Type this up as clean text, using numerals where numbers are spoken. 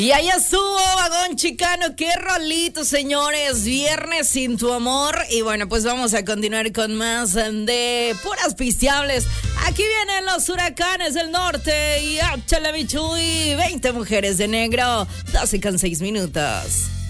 Y ahí estuvo Vagón Chicano, qué rolito, señores, Viernes sin tu amor. Y bueno, pues vamos a continuar con más de puras pisteables. Aquí vienen los Huracanes del Norte y échale mi Chuy, 20 mujeres de negro, 12 con 6 minutos.